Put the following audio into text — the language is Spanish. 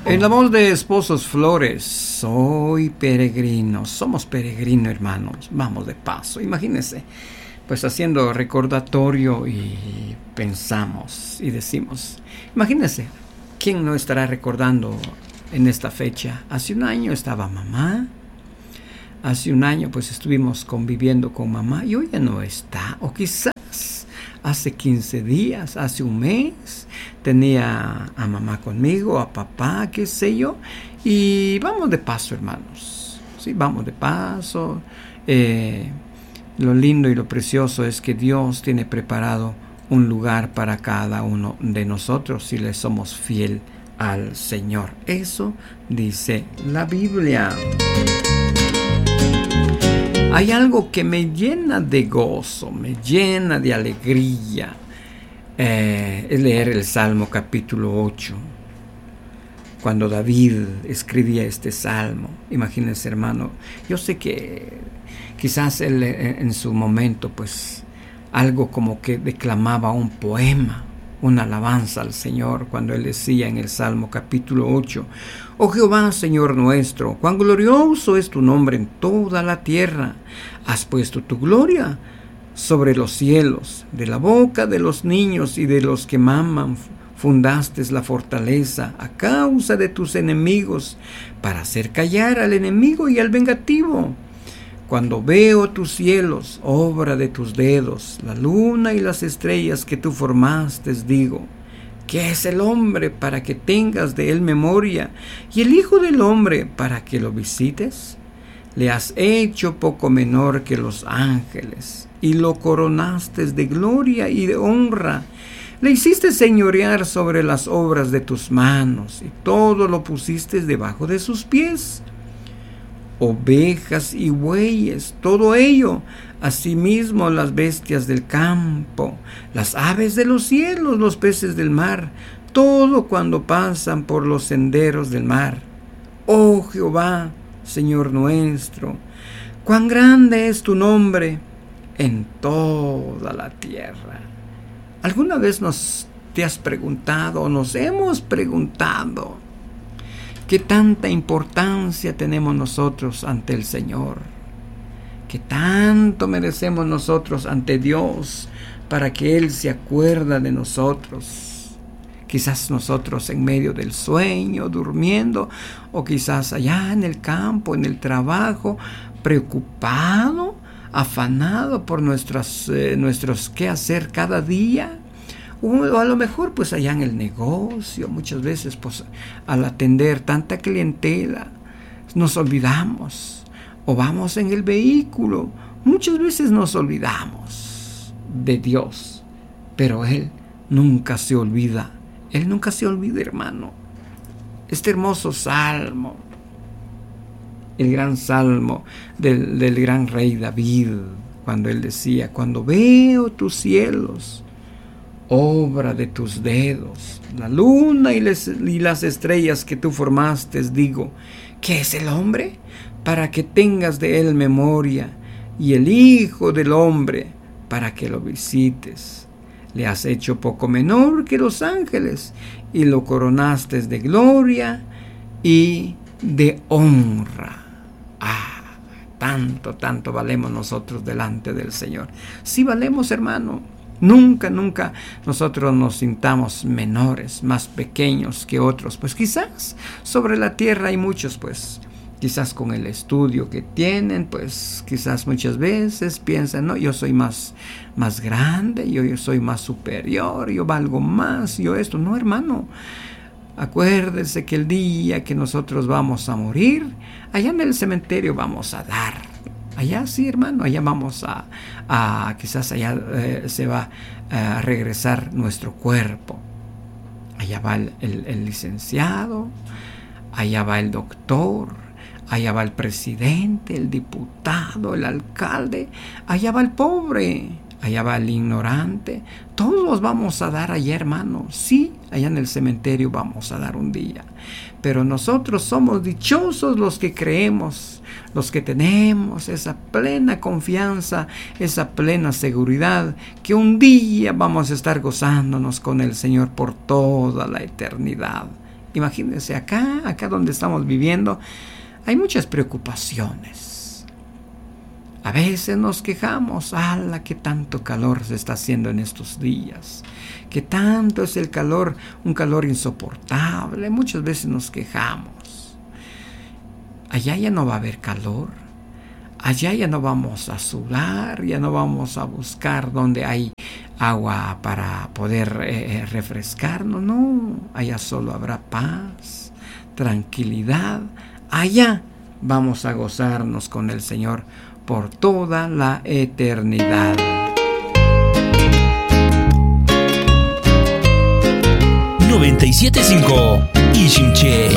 En la voz de Esposos Flores, soy peregrino, somos peregrinos hermanos, vamos de paso, imagínense, pues haciendo recordatorio y pensamos y decimos, imagínense, ¿quién no estará recordando en esta fecha? Hace un año estaba mamá, hace un año pues estuvimos conviviendo con mamá y hoy ya no está, o quizás hace 15 días, hace un mes, tenía a mamá conmigo, a papá, qué sé yo, y vamos de paso, hermanos, sí, vamos de paso. Lo lindo y lo precioso es que Dios tiene preparado un lugar para cada uno de nosotros si le somos fiel al Señor. Eso dice la Biblia. Hay algo que me llena de gozo, me llena de alegría, es leer el Salmo capítulo 8. Cuando David escribía este salmo, imagínense hermano, yo sé que quizás él en su momento pues algo como que declamaba un poema, una alabanza al Señor, cuando él decía en el Salmo capítulo 8, oh Jehová, Señor nuestro, cuán glorioso es tu nombre en toda la tierra, has puesto tu gloria sobre los cielos, de la boca de los niños y de los que maman, fundaste la fortaleza a causa de tus enemigos, para hacer callar al enemigo y al vengativo. Cuando veo tus cielos, obra de tus dedos, la luna y las estrellas que tú formaste, digo, ¿qué es el hombre para que tengas de él memoria? ¿Y el hijo del hombre para que lo visites? Le has hecho poco menor que los ángeles, y lo coronaste de gloria y de honra. Le hiciste señorear sobre las obras de tus manos, y todo lo pusiste debajo de sus pies. Ovejas y bueyes, todo ello, asimismo las bestias del campo, las aves de los cielos, los peces del mar, todo cuando pasan por los senderos del mar. Oh Jehová, Señor nuestro, cuán grande es tu nombre en toda la tierra. ¿Alguna vez te has preguntado o nos hemos preguntado qué tanta importancia tenemos nosotros ante el Señor? ¿Qué tanto merecemos nosotros ante Dios para que Él se acuerda de nosotros? Quizás nosotros en medio del sueño, durmiendo, o quizás allá en el campo, en el trabajo, preocupado, afanado por nuestros qué hacer cada día. O a lo mejor pues allá en el negocio, muchas veces pues al atender tanta clientela nos olvidamos, o vamos en el vehículo, muchas veces nos olvidamos de Dios, pero Él nunca se olvida, Él nunca se olvida, hermano. Este hermoso salmo, el gran salmo del gran rey David, cuando él decía, cuando veo tus cielos, obra de tus dedos, la luna y las estrellas que tú formaste, digo, ¿qué es el hombre? Para que tengas de él memoria, y el hijo del hombre, para que lo visites. Le has hecho poco menor que los ángeles, y lo coronaste de gloria y de honra. Tanto valemos nosotros delante del Señor. Sí valemos, hermano. Nunca nosotros nos sintamos menores, más pequeños que otros. Pues quizás sobre la tierra hay muchos, pues quizás con el estudio que tienen, pues quizás muchas veces piensan, no, yo soy más grande, yo soy más superior, yo valgo más, yo esto. No, hermano. Acuérdese que el día que nosotros vamos a morir, allá en el cementerio vamos a dar. Allá sí, hermano, allá vamos quizás allá se va a regresar nuestro cuerpo. Allá va el licenciado, allá va el doctor, allá va el presidente, el diputado, el alcalde, allá va el pobre, allá va el ignorante. Todos vamos a dar allá, hermano. Sí, allá en el cementerio vamos a dar un día. Pero nosotros somos dichosos los que creemos, los que tenemos esa plena confianza, esa plena seguridad, que un día vamos a estar gozándonos con el Señor por toda la eternidad. Imagínense, acá donde estamos viviendo, hay muchas preocupaciones. A veces nos quejamos, ¡ala, qué tanto calor se está haciendo en estos días! ¡Qué tanto es el calor! Un calor insoportable. Muchas veces nos quejamos. Allá ya no va a haber calor. Allá ya no vamos a sudar, ya no vamos a buscar donde hay agua para poder refrescarnos. No, allá solo habrá paz, tranquilidad. Allá vamos a gozarnos con el Señor por toda la eternidad. 97.5 Ishimche.